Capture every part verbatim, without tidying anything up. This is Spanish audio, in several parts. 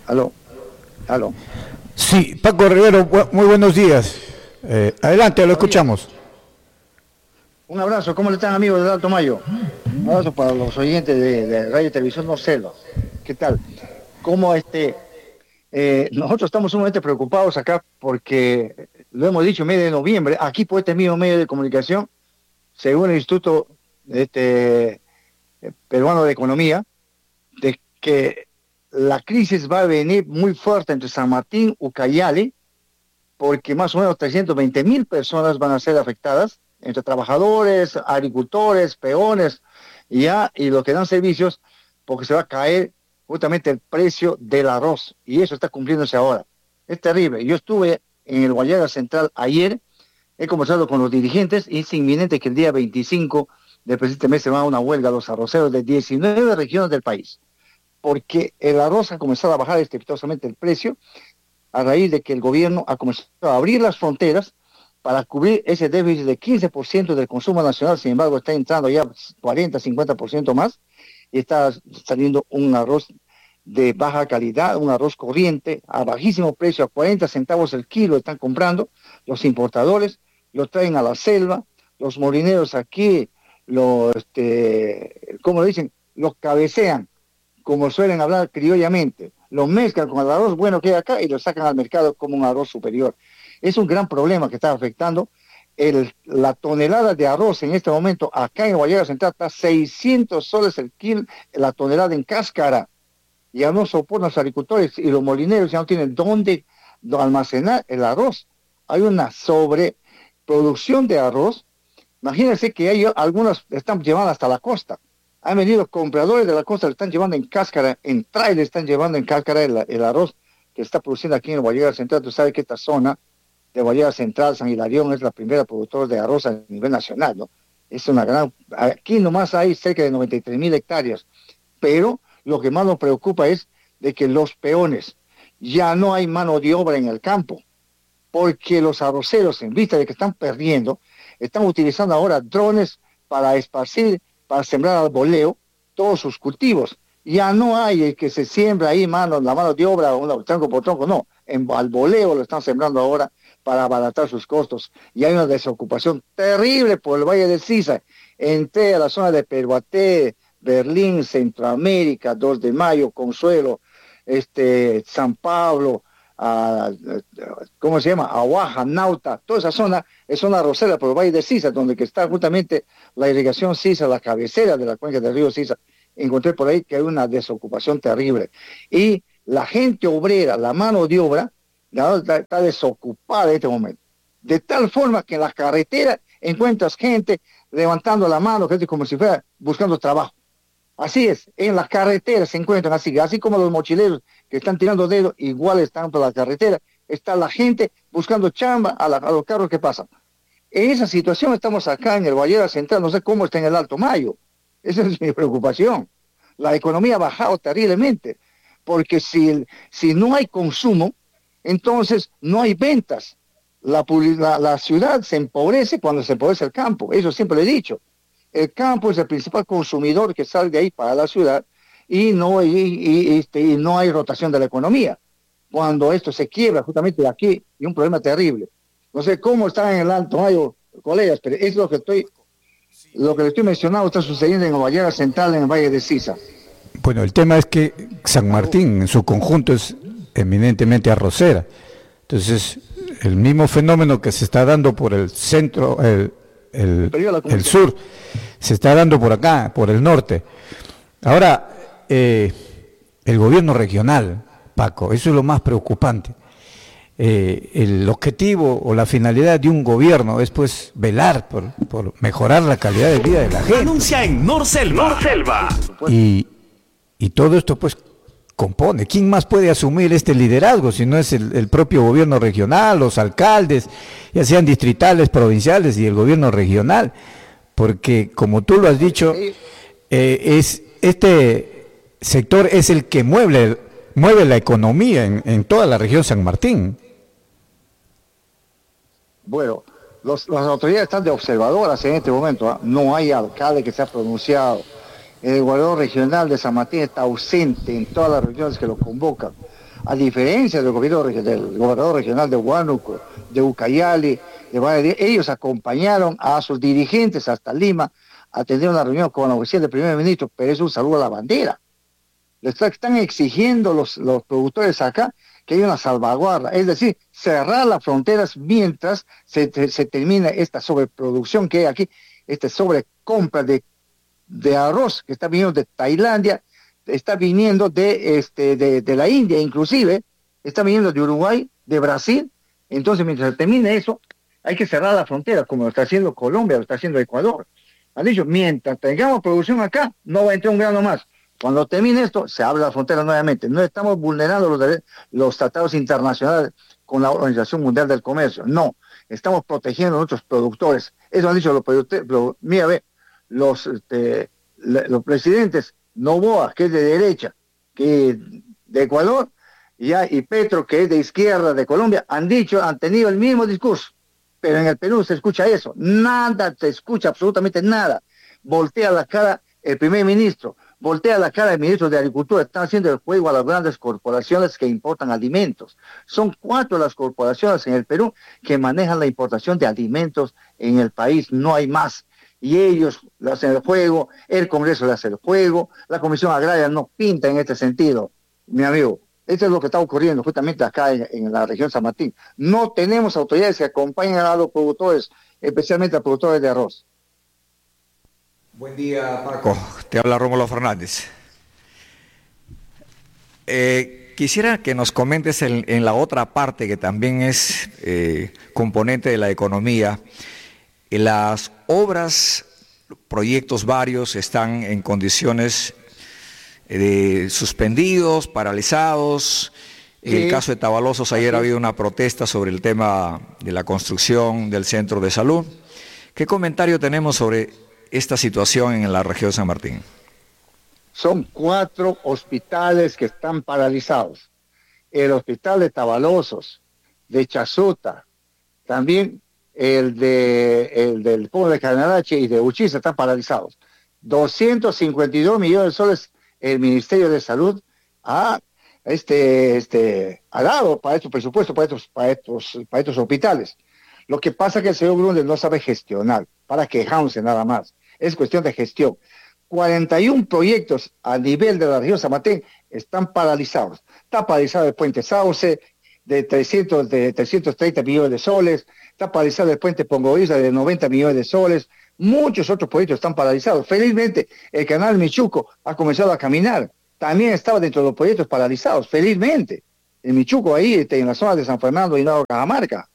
Aló, aló. Sí, Paco Rivero, bu- muy buenos días. Eh, adelante, lo escuchamos. Un abrazo, ¿cómo le están amigos de Alto Mayo? Un abrazo para los oyentes de, de Radio y Televisión No Selva. ¿Qué tal? ¿Cómo este, eh, nosotros estamos sumamente preocupados acá porque, lo hemos dicho, medio de noviembre, aquí por este mismo medio de comunicación, según el Instituto este, Peruano de Economía, de que la crisis va a venir muy fuerte entre San Martín, Ucayali, porque más o menos trescientas veinte mil personas van a ser afectadas, entre trabajadores, agricultores, peones, ya, y los que dan servicios, porque se va a caer justamente el precio del arroz, y eso está cumpliéndose ahora. Es terrible. Yo estuve en el Guayaga Central ayer, he conversado con los dirigentes, y es inminente que el día veinticinco del presente mes se va a una huelga a los arroceros de diecinueve regiones del país, porque el arroz ha comenzado a bajar estrepitosamente el precio, a raíz de que el gobierno ha comenzado a abrir las fronteras para cubrir ese déficit de quince por ciento del consumo nacional. Sin embargo, está entrando ya cuarenta, cincuenta por ciento más, y está saliendo un arroz de baja calidad, un arroz corriente, a bajísimo precio, a cuarenta centavos el kilo están comprando los importadores, lo traen a la selva, los molineros aquí, lo, este, ¿cómo lo dicen? Los cabecean, como suelen hablar criollamente, lo mezclan con el arroz bueno que hay acá y lo sacan al mercado como un arroz superior. Es un gran problema que está afectando. El, la tonelada de arroz en este momento acá en Guayaga Central está seiscientos soles el kilo, la tonelada en cáscara. Ya no soportan los agricultores y los molineros ya no tienen dónde almacenar el arroz. Hay una sobreproducción de arroz. Imagínense que hay algunas están llevando hasta la costa. Han venido compradores de la costa, le están llevando en cáscara, en trailer están llevando en cáscara el, el arroz que está produciendo aquí en Guayaga Central. Tú sabes que esta zona de Guayaga Central, San Hilarión, es la primera productora de arroz a nivel nacional, ¿no? Es una gran... Aquí nomás hay cerca de noventa y tres mil hectáreas, pero lo que más nos preocupa es de que los peones, ya no hay mano de obra en el campo, porque los arroceros, en vista de que están perdiendo, están utilizando ahora drones para esparcir, para sembrar al voleo todos sus cultivos. Ya no hay el que se siembra ahí mano, la mano de obra, una, tronco por tronco, no. En, al voleo lo están sembrando ahora para abaratar sus costos. Y hay una desocupación terrible por el Valle del Sisa. Entré a la zona de Peruaté, Berlín, Centroamérica, dos de mayo, Consuelo, este, San Pablo, a, ¿cómo se llama? Aguaja, Nauta, toda esa zona es una arrocera por el Valle de Sisa, donde que está justamente la irrigación Sisa, la cabecera de la cuenca del río Sisa. Encontré por ahí que hay una desocupación terrible. Y la gente obrera, la mano de obra, está, está desocupada en este momento. De tal forma que en las carreteras encuentras gente levantando la mano, gente como si fuera buscando trabajo. Así es, en las carreteras se encuentran así, así como los mochileros que están tirando dedos, igual están por la carretera, está la gente buscando chamba a, la, a los carros que pasan. En esa situación estamos acá en el Guayaga Central, no sé cómo está en el Alto Mayo. Esa es mi preocupación. La economía ha bajado terriblemente, porque si, si no hay consumo, entonces no hay ventas. La, la, la ciudad se empobrece cuando se empobrece el campo, eso siempre lo he dicho. El campo es el principal consumidor que sale de ahí para la ciudad y no, y, y, este, y no hay rotación de la economía. Cuando esto se quiebra justamente de aquí, y un problema terrible. No sé cómo está en el Alto Mayo, colegas, pero es lo que estoy, lo que le estoy mencionando está sucediendo en Guayaga Central, en el Valle de Sisa. Bueno, el tema es que San Martín en su conjunto es eminentemente arrocera. Entonces, el mismo fenómeno que se está dando por el centro, el, el, el sur, se está dando por acá, por el norte. Ahora, eh, el gobierno regional, Paco, eso es lo más preocupante. Eh, el objetivo o la finalidad de un gobierno es pues velar por, por mejorar la calidad de vida de la gente. Anuncia en Norselva. Norselva. Y, y todo esto pues compone. ¿Quién más puede asumir este liderazgo si no es el, el propio gobierno regional, los alcaldes, ya sean distritales, provinciales y el gobierno regional? Porque como tú lo has dicho, eh, es este sector es el que mueve, mueve la economía en, en toda la región San Martín. Bueno, los, las autoridades están de observadoras en este momento, ¿eh? No hay alcalde que se ha pronunciado. El gobernador regional de San Martín está ausente en todas las reuniones que lo convocan. A diferencia del gobierno del gobernador regional de Huánuco, de Ucayali, de Valle, ellos acompañaron a sus dirigentes hasta Lima a tener una reunión con la oficina del primer ministro, pero es un saludo a la bandera. Le están exigiendo los, los productores acá que haya una salvaguarda, es decir, cerrar las fronteras mientras se, se, se termina esta sobreproducción que hay aquí, esta sobrecompra de, de arroz que está viniendo de Tailandia, está viniendo de, este, de, de la India inclusive, está viniendo de Uruguay, de Brasil. Entonces mientras termine eso, hay que cerrar la frontera, como lo está haciendo Colombia, lo está haciendo Ecuador. Han dicho, mientras tengamos producción acá, no va a entrar un grano más. Cuando termine esto, se abre la frontera nuevamente. No estamos vulnerando los, los tratados internacionales con la Organización Mundial del Comercio. No, estamos protegiendo a nuestros productores. Eso han dicho los productores. Pero, mira, ve, los, este, los presidentes Noboa, que es de derecha, que de Ecuador, y, y Petro, que es de izquierda de Colombia, han dicho, han tenido el mismo discurso. Pero en el Perú se escucha eso. Nada, se escucha absolutamente nada. Voltea la cara el primer ministro. Voltea la cara del ministro de Agricultura, están haciendo el juego a las grandes corporaciones que importan alimentos. Son cuatro las corporaciones en el Perú que manejan la importación de alimentos en el país, no hay más. Y ellos le hacen el juego, el Congreso le hace el juego, la Comisión Agraria no pinta en este sentido, mi amigo. Esto es lo que está ocurriendo justamente acá en, en la región San Martín. No tenemos autoridades que acompañen a los productores, especialmente a los productores de arroz. Buen día, Paco. Te habla Rómulo Fernández. Eh, quisiera que nos comentes en, en la otra parte que también es eh, componente de la economía. Las obras, proyectos varios están en condiciones eh, suspendidos, paralizados. En sí. El caso de Tabalosos, ayer ha habido una protesta sobre el tema de la construcción del centro de salud. ¿Qué comentario tenemos sobre esta situación en la región de San Martín? Son cuatro hospitales que están paralizados. El hospital de Tabalosos, de Chazuta, también el, de, el del pueblo de Canarache y de Uchiza están paralizados. doscientos cincuenta y dos millones de soles el Ministerio de Salud ha, este, este, ha dado para estos presupuestos, para estos, para, estos, para estos hospitales. Lo que pasa es que el señor Grundel no sabe gestionar, para quejarse nada más. Es cuestión de gestión. cuarenta y un proyectos a nivel de la región San Martín están paralizados. Está paralizado el puente Sauce de trescientos, de trescientos treinta millones de soles, está paralizado el puente Pongoiza de noventa millones de soles, muchos otros proyectos están paralizados. Felizmente el canal Michuco ha comenzado a caminar, también estaba dentro de los proyectos paralizados, felizmente. El Michuco ahí en la zona de San Fernando y Nueva Cajamarca.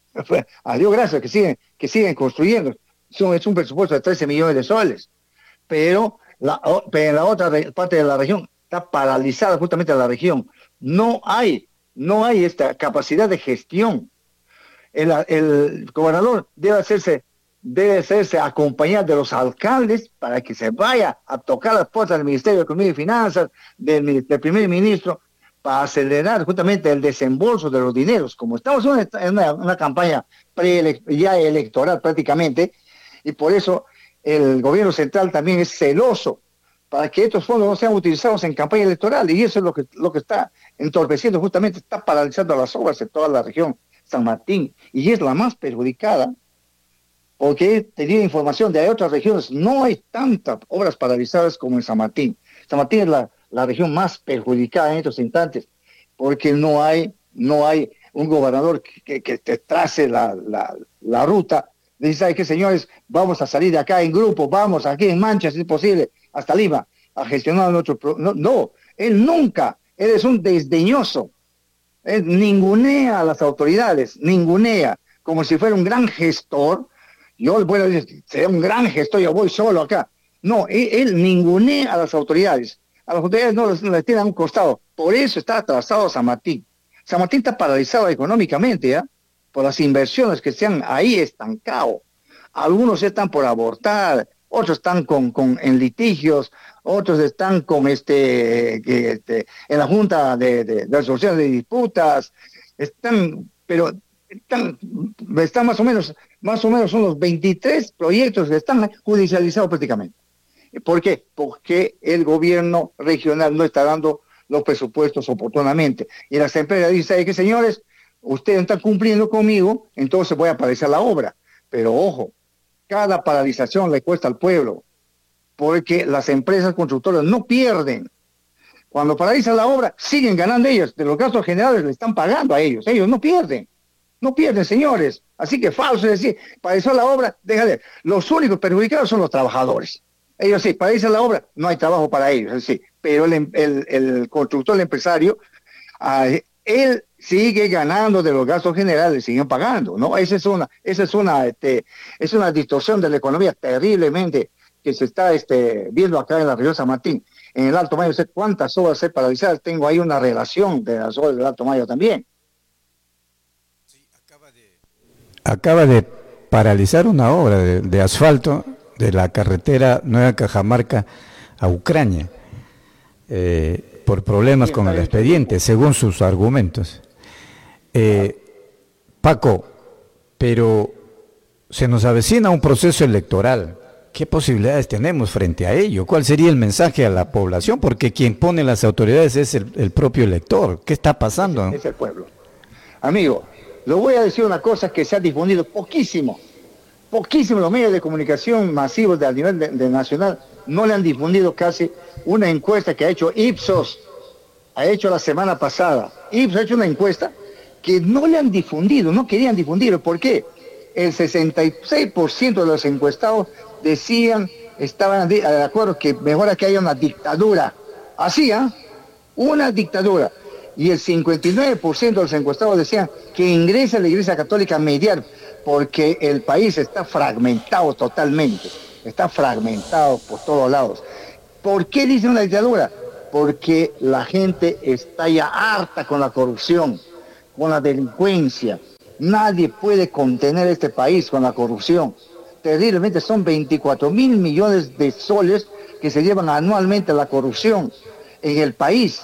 A Dios gracias que siguen, que siguen construyendo. Son, es un presupuesto de trece millones de soles. Pero, la, pero en la otra parte de la región está paralizada justamente la región. No hay, no hay esta capacidad de gestión. El, el gobernador debe hacerse, debe hacerse acompañar de los alcaldes para que se vaya a tocar las puertas del Ministerio de Economía y Finanzas, del, del primer ministro, para acelerar justamente el desembolso de los dineros. Como estamos en una, una campaña pre ya electoral prácticamente, y por eso el gobierno central también es celoso para que estos fondos no sean utilizados en campaña electoral, y eso es lo que, lo que está entorpeciendo, justamente está paralizando las obras en toda la región San Martín, y es la más perjudicada, porque he tenido información de otras regiones, no hay tantas obras paralizadas como en San Martín. San Martín es la, la región más perjudicada en estos instantes, porque no hay, no hay un gobernador que, que, que te trace la, la, la ruta. Dice, ¿sabe qué, señores? Vamos a salir de acá en grupo, vamos aquí en mancha, si es posible, hasta Lima, a gestionar nuestro... Pro no, no, él nunca, él es un desdeñoso. Él ningunea a las autoridades, ningunea, como si fuera un gran gestor. Yo, bueno, sería un gran gestor, yo voy solo acá. No, él, él ningunea a las autoridades. A las autoridades no les, les tiran a un costado. Por eso está atrasado San Martín. San Martín está paralizado económicamente, ¿ya? Por las inversiones que se han ahí estancado. Algunos están por abortar, otros están con, con en litigios, otros están con este, que, este en la Junta de, de, de Resolución de Disputas, están, pero están, están más o menos, más o menos unos veintitrés proyectos que están judicializados prácticamente. ¿Por qué? Porque el gobierno regional no está dando los presupuestos oportunamente. Y las empresas dicen que señores, ustedes están cumpliendo conmigo, entonces voy a paralizar la obra. Pero ojo, cada paralización le cuesta al pueblo, porque las empresas constructoras no pierden. Cuando paralizan la obra, siguen ganando ellos, de los gastos generales le están pagando a ellos, ellos no pierden, no pierden, señores. Así que falso es decir, paralizó la obra, déjale, los únicos perjudicados son los trabajadores. Ellos sí, paralizan la obra, no hay trabajo para ellos, es decir, pero el, el, el constructor, el empresario, uh, él sigue ganando de los gastos generales, siguen pagando, ¿no? Esa es una, esa es una, este, es una distorsión de la economía terriblemente que se está este, viendo acá en la región San Martín. En el Alto Mayo, sé cuántas obras se paralizadas, tengo ahí una relación de las obras del Alto Mayo también. Sí, acaba, de... acaba de paralizar una obra de, de asfalto de la carretera Nueva Cajamarca a Ucrania, eh, por problemas sí, con el expediente, según sus argumentos. Eh, Paco, pero se nos avecina un proceso electoral. ¿Qué posibilidades tenemos frente a ello? ¿Cuál sería el mensaje a la población? Porque quien pone las autoridades es el, el propio elector. ¿Qué está pasando? Es, es el pueblo. Amigo, le voy a decir una cosa que se ha difundido poquísimo. Poquísimo los medios de comunicación masivos de, a nivel de, de nacional no le han difundido casi una encuesta que ha hecho Ipsos, ha hecho la semana pasada. Ipsos ha hecho una encuesta que no le han difundido, no querían difundirlo. ¿Por qué? El sesenta y seis por ciento de los encuestados decían, estaban de acuerdo que mejor que haya una dictadura. Así, ¿eh? Una dictadura. Y el cincuenta y nueve por ciento de los encuestados decían que ingrese a la Iglesia Católica a mediar, porque el país está fragmentado totalmente. Está fragmentado por todos lados. ¿Por qué dicen una dictadura? Porque la gente está ya harta con la corrupción, con la delincuencia. Nadie puede contener este país con la corrupción. Terriblemente son veinticuatro mil millones de soles que se llevan anualmente a la corrupción en el país,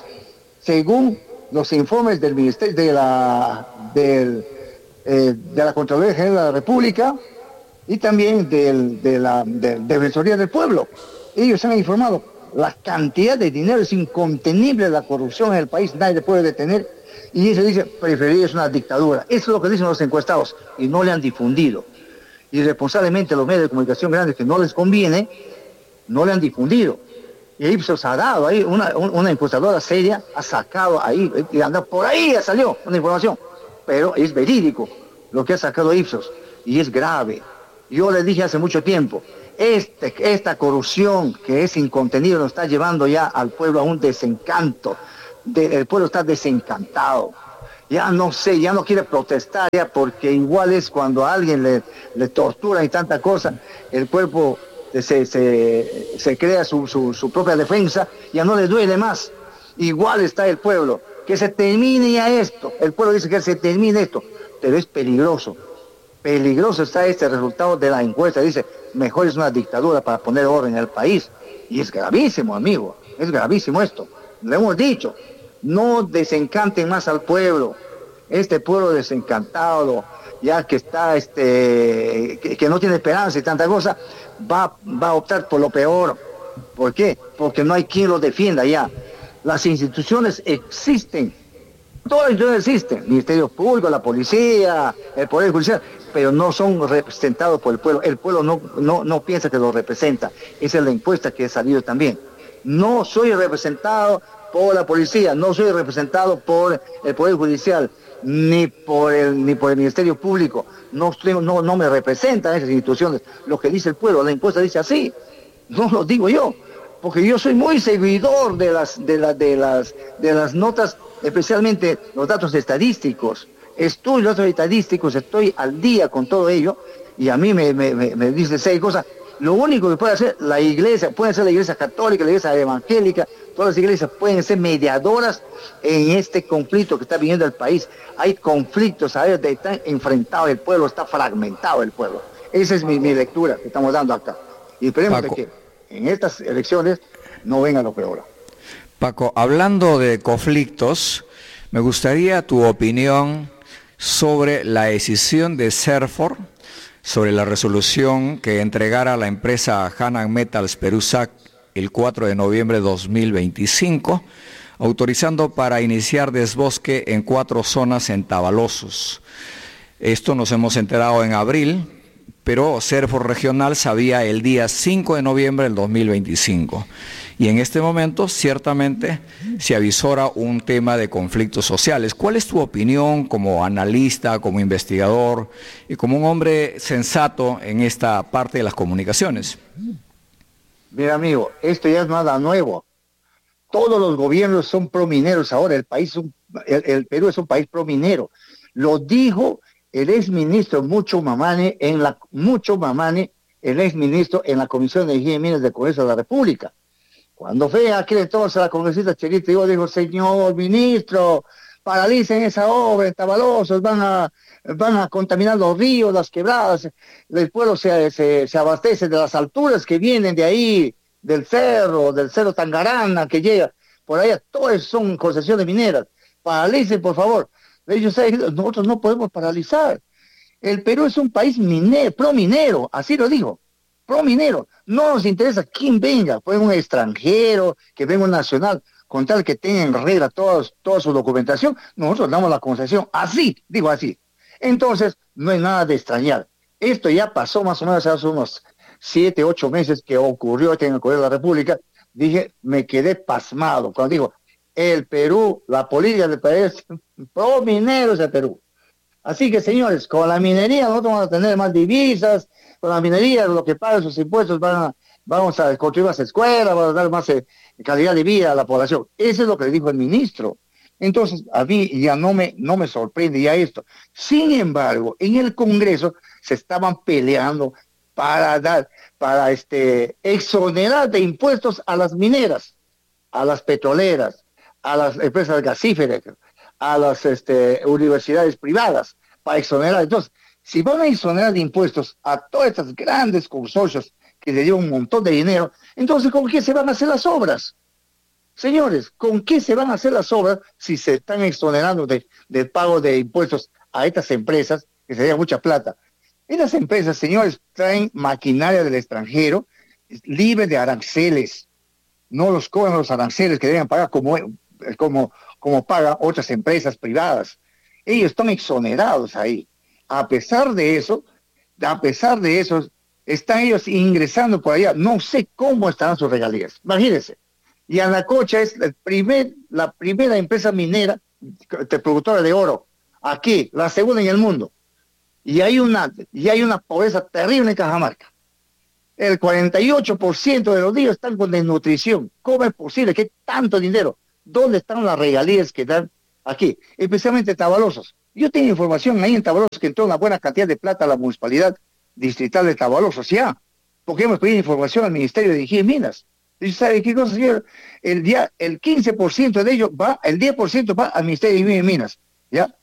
según los informes del Ministerio de la, del, eh, de la Contraloría General de la República y también del, de la de, de Defensoría del Pueblo. Ellos han informado, la cantidad de dinero es incontenible, la corrupción en el país, nadie puede detener, y se dice, preferir es una dictadura. Eso es lo que dicen los encuestados, y no le han difundido. Irresponsablemente los medios de comunicación grandes que no les conviene, no le han difundido. Y Ipsos ha dado ahí, una, una encuestadora seria ha sacado ahí, y anda por ahí ya salió una información, pero es verídico lo que ha sacado Ipsos, y es grave. Yo le dije hace mucho tiempo, este, esta corrupción que es incontenible nos está llevando ya al pueblo a un desencanto, de, el pueblo está desencantado. Ya no sé, ya no quiere protestar ya, porque igual es cuando a alguien le, le torturan y tanta cosa, el cuerpo se, se, se crea su, su, su propia defensa, ya no le duele más. Igual está el pueblo, que se termine ya esto, el pueblo dice que se termine esto, pero es peligroso, peligroso está este resultado de la encuesta, dice, mejor es una dictadura para poner orden en el país, y es gravísimo, amigo, es gravísimo esto, lo hemos dicho. No desencanten más al pueblo, este pueblo desencantado, ya que está, este, que, que no tiene esperanza y tanta cosa, va, va a optar por lo peor. ¿Por qué? Porque no hay quien lo defienda ya. Las instituciones existen, todas las instituciones existen, Ministerio Público, la policía, el Poder Judicial, pero no son representados por el pueblo. El pueblo no, no, no piensa que lo representa. Esa es la encuesta que ha salido también. No soy representado por la policía, no soy representado por el Poder Judicial, ni por el, ni por el Ministerio Público, no, estoy, no, no me representan esas instituciones. Lo que dice el pueblo, la encuesta dice así, no lo digo yo, porque yo soy muy seguidor de las, de la, de las, de las notas, especialmente los datos estadísticos. Estudio los datos estadísticos, estoy al día con todo ello, y a mí me, me, me, me dice seis cosas. Lo único que puede hacer la iglesia, puede ser la iglesia católica, la iglesia evangélica, todas las iglesias pueden ser mediadoras en este conflicto que está viviendo el país. Hay conflictos, ¿sabes? Está enfrentado el pueblo, está fragmentado el pueblo. Esa es mi, mi lectura que estamos dando acá. Y esperemos de que en estas elecciones no venga lo peor. Paco, hablando de conflictos, me gustaría tu opinión sobre la decisión de Serfor, sobre la resolución que entregara la empresa Hanan Metals Perusac el cuatro de noviembre de dos mil veinticinco autorizando para iniciar desbosque en cuatro zonas en Tavalosos. Esto nos hemos enterado en abril, pero Serfo Regional sabía el día cinco de noviembre del dos mil veinticinco. Y en este momento ciertamente se avisora un tema de conflictos sociales. ¿Cuál es tu opinión como analista, como investigador y como un hombre sensato en esta parte de las comunicaciones? Mira, amigo, esto ya es nada nuevo. Todos los gobiernos son promineros ahora. El país, es un- el, el Perú es un país prominero. Lo dijo el exministro Mucho Mamani en la Mucho Mamani, el exministro en la Comisión de Energía y Minas del Congreso de la República. Cuando fue aquel entonces la congresista Cherita, yo digo, señor ministro, paralicen esa obra en Tavalosos, van a, van a contaminar los ríos, las quebradas, el pueblo se, se, se abastece de las alturas que vienen de ahí, del cerro, del cerro Tangarana, que llega por allá, todas son concesiones mineras. Paralicen, por favor. Ellos saben, nosotros no podemos paralizar. El Perú es un país minero, prominero, así lo digo. Prominero, no nos interesa quién venga, puede un extranjero, que venga un nacional, con tal que tenga en regla todos, toda su documentación, nosotros damos la concesión, así, digo así. Entonces, no hay nada de extrañar. Esto ya pasó más o menos hace unos siete, ocho meses que ocurrió en el Congreso de la República. Dije, me quedé pasmado cuando dijo, el Perú, la política del país, prominero es el Perú. Así que, señores, con la minería nosotros vamos a tener más divisas, con la minería lo que pagan sus impuestos van a, vamos a construir más escuelas, vamos a dar más eh, calidad de vida a la población. Eso es lo que le dijo el ministro. Entonces, a mí ya no me, no me sorprende ya esto. Sin embargo, en el Congreso se estaban peleando para dar, para este, exonerar de impuestos a las mineras, a las petroleras, a las empresas gasíferas, a las este, universidades privadas, para exonerar. Entonces, si van a exonerar de impuestos a todas estas grandes consorcios que le llevan un montón de dinero, entonces, ¿con qué se van a hacer las obras? Señores, ¿con qué se van a hacer las obras si se están exonerando de, del pago de impuestos a estas empresas, que sería mucha plata? Estas empresas, señores, traen maquinaria del extranjero libre de aranceles. No los cobran los aranceles que deben pagar como, como, como pagan otras empresas privadas. Ellos están exonerados ahí. A pesar de eso, a pesar de eso, están ellos ingresando por allá. No sé cómo estarán sus regalías. Imagínense. Y Anacocha es el primer, la primera empresa minera, de productora de oro, aquí, la segunda en el mundo. Y hay una, y hay una pobreza terrible en Cajamarca. El cuarenta y ocho por ciento de los niños están con desnutrición. ¿Cómo es posible que hay tanto dinero? ¿Dónde están las regalías que dan aquí? Especialmente Tavalosos. Yo tengo información ahí en Tavalosos que entró una buena cantidad de plata a la municipalidad distrital de Tavalosos, ya. Porque hemos pedido información al Ministerio de Energía y Minas. ¿Y sabe qué cosa, señor? El, día, el quince por ciento de ello va, el diez por ciento va al Ministerio de Energía y Minas, ¿ya?